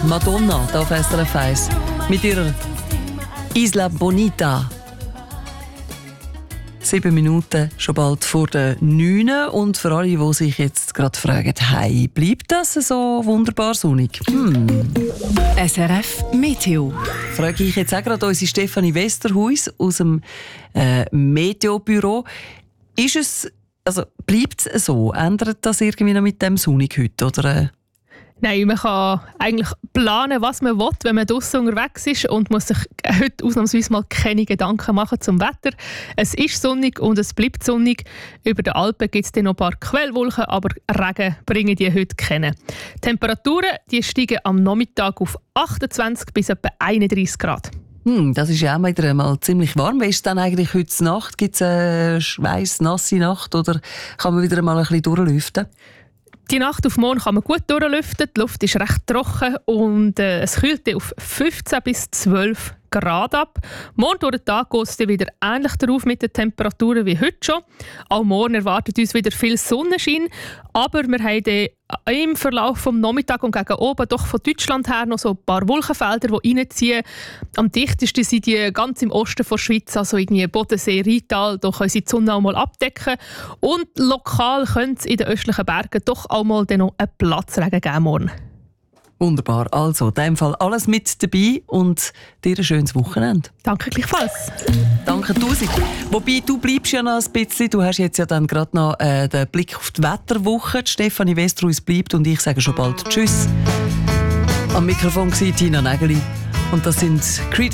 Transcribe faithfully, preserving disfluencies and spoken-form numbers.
Madonna, da auf S R F eins, mit ihrer Isla Bonita. Sieben Minuten, schon bald vor der neun. Und für alle, die sich jetzt gerade fragen, hey, bleibt das so wunderbar sonnig? Hm. S R F Meteo. Frage ich jetzt auch gerade unsere Stefanie Westerhuis aus dem äh, Meteobüro. Ist es, also bleibt es so? Ändert das irgendwie noch mit dem Sonnig heute? Oder, äh? Nein, man kann eigentlich planen, was man will, wenn man draussen unterwegs ist und muss sich heute ausnahmsweise mal keine Gedanken machen zum Wetter. Es ist sonnig und es bleibt sonnig. Über den Alpen gibt es dann noch ein paar Quellwolken, aber Regen bringen die heute keine. Die Temperaturen die steigen am Nachmittag auf achtundzwanzig bis etwa einunddreißig Grad. Hm, das ist ja auch wieder einmal ziemlich warm. Wie ist es dann eigentlich heute Nacht? Gibt es eine schweiss-nasse Nacht oder kann man wieder mal ein bisschen durchlüften? Die Nacht auf morgen kann man gut durchlüften. Die Luft ist recht trocken und äh, es kühlt auf fünfzehn bis zwölf Grad ab. Morgen durch den Tag geht es dann wieder ähnlich darauf mit den Temperaturen wie heute schon. Auch morgen erwartet uns wieder viel Sonnenschein, aber wir haben dann im Verlauf des Nachmittags und gegen oben doch von Deutschland her noch so ein paar Wolkenfelder, die reinziehen. Am dichtesten sind die ganz im Osten der Schweiz, also irgendwie Bodensee, Rheintal. Da können sie die Sonne auch mal abdecken. Und lokal könnte es in den östlichen Bergen doch auch mal dann noch einen Platzregen geben morgen. Wunderbar. Also, in diesem Fall alles mit dabei und dir ein schönes Wochenende. Danke gleichfalls. Danke tausend. Wobei, du bleibst ja noch ein bisschen. Du hast jetzt ja dann gerade noch äh, den Blick auf die Wetterwoche. Die Stefanie Westerhuis bleibt und ich sage schon bald Tschüss. Am Mikrofon war Tina Nägeli und das sind Creed